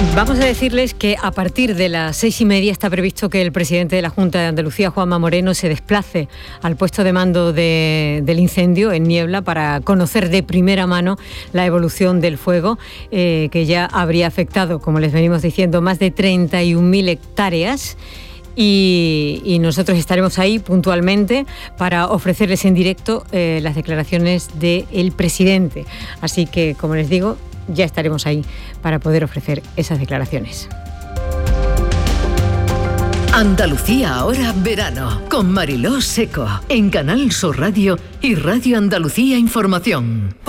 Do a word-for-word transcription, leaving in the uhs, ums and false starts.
Vamos a decirles que a partir de las seis y media está previsto que el presidente de la Junta de Andalucía, Juanma Moreno, se desplace al puesto de mando de, del incendio en Niebla para conocer de primera mano la evolución del fuego, eh, que ya habría afectado, como les venimos diciendo, más de treinta y un mil hectáreas. Y, y nosotros estaremos ahí puntualmente para ofrecerles en directo eh, las declaraciones del presidente. Así que, como les digo, ya estaremos ahí para poder ofrecer esas declaraciones. Andalucía ahora verano, con Mariló Seco, en Canal Sur Radio y Radio Andalucía Información.